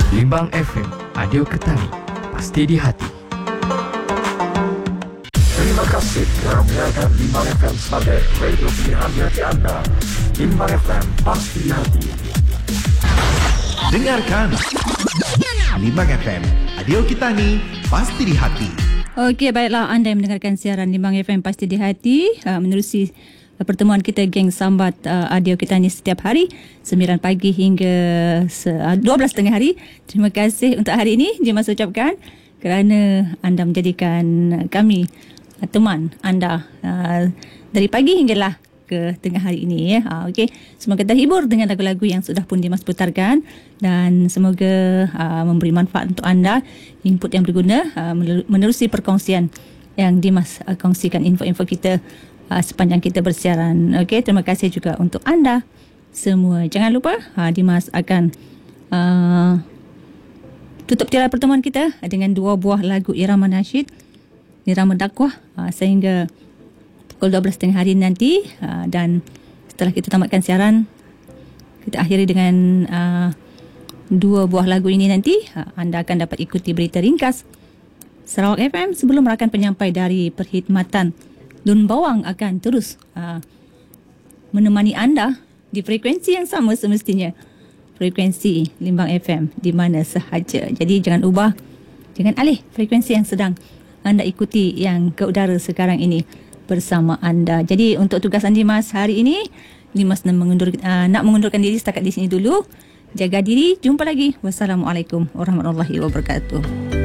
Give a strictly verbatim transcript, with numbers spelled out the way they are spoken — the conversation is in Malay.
Limbang F M, audio Ketani, pasti di hati. Terima kasih kerana mendengarkan Limbang F M sebagai radio pilihan hati anda. Limbang F M, pasti di hati. Dengarkan Limbang F M, audio Ketani, pasti di hati. Okey, baiklah, anda yang mendengarkan siaran Limbang F M pasti di hati, uh, menerusi uh, pertemuan kita geng sambat uh, audio kita ni setiap hari sembilan pagi hingga se- uh, dua belas tengah hari. Terima kasih untuk hari ini Jimas ucapkan kerana anda menjadikan kami uh, teman anda uh, dari pagi hinggalah ke tengah hari ini ya. Ha, okey. Semoga terhibur dengan lagu-lagu yang sudah pun Dimas putarkan dan semoga uh, memberi manfaat untuk anda, input yang berguna uh, menerusi perkongsian yang Dimas uh, kongsikan info-info kita uh, sepanjang kita bersiaran. Okey, terima kasih juga untuk anda semua. Jangan lupa uh, Dimas akan uh, tutup tirai pertemuan kita dengan dua buah lagu irama nasyid, irama dakwah uh, sehingga pukul dua belas tengah hari nanti, uh, dan setelah kita tamatkan siaran kita akhiri dengan uh, dua buah lagu ini nanti. uh, anda akan dapat ikuti berita ringkas Sarawak F M sebelum rakan penyampai dari perkhidmatan Dun Bawang akan terus uh, menemani anda di frekuensi yang sama semestinya, frekuensi Limbang F M di mana sahaja. Jadi jangan ubah, jangan alih frekuensi yang sedang anda ikuti yang ke udara sekarang ini bersama anda. Jadi untuk tugasan Dimas hari ini, Dimas nak mengundur, uh, nak mengundurkan diri setakat di sini dulu. Jaga diri, jumpa lagi. Wassalamualaikum warahmatullahi wabarakatuh.